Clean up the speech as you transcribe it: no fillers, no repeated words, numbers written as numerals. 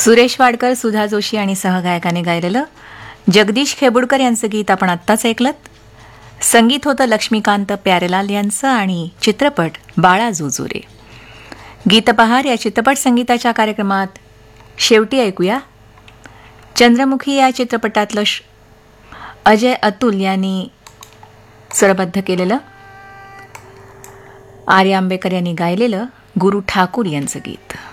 सुरेश वाडकर, सुधा जोशी आणि सहगायकाने गायलेलं जगदीश खेबुडकर यांचं गीत आपण आत्ताच ऐकलत. संगीत होतं लक्ष्मीकांत प्यारेलाल यांचं आणि चित्रपट बाळा जोजुरे. गीतपहार या चित्रपट संगीताच्या कार्यक्रमात शेवटी ऐकूया चंद्रमुखी या चित्रपटातलं अजय अतुल यांनी स्वरबद्ध केलेलं, आर्या आंबेकर यांनी गायलेलं गुरु ठाकूर यांचं गीत.